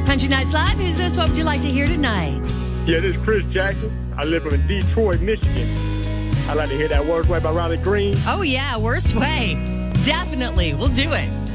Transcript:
Country Nights Live. Who's this? What would you like to hear tonight? Yeah, this is Chris Jackson. I live in Detroit, Michigan. I'd like to hear that Worst Way by Ronnie Green. Oh, yeah, Worst Way. Definitely. We'll do it.